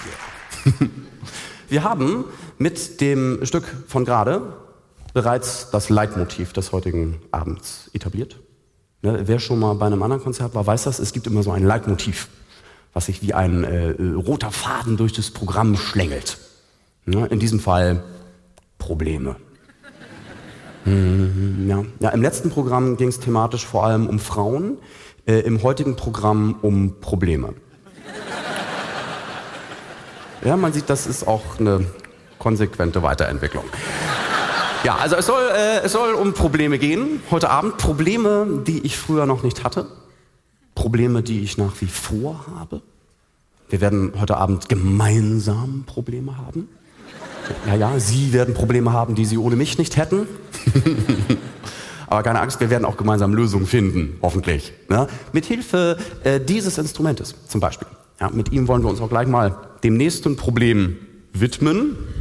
hier. Wir haben mit dem Stück von gerade bereits das Leitmotiv des heutigen Abends etabliert. Ne, wer schon mal bei einem anderen Konzert war, weiß das, es gibt immer so ein Leitmotiv, was sich wie ein roter Faden durch das Programm schlängelt. Ne, in diesem Fall Probleme. Ja, im letzten Programm ging es thematisch vor allem um Frauen, im heutigen Programm um Probleme. Ja, man sieht, das ist auch eine konsequente Weiterentwicklung. Ja, also es soll um Probleme gehen heute Abend. Probleme, die ich früher noch nicht hatte. Probleme, die ich nach wie vor habe. Wir werden heute Abend gemeinsam Probleme haben. Ja, Sie werden Probleme haben, die Sie ohne mich nicht hätten. Aber keine Angst, wir werden auch gemeinsam Lösungen finden, hoffentlich. Ne? Mithilfe dieses Instrumentes zum Beispiel. Ja, mit ihm wollen wir uns auch gleich mal dem nächsten Problem widmen.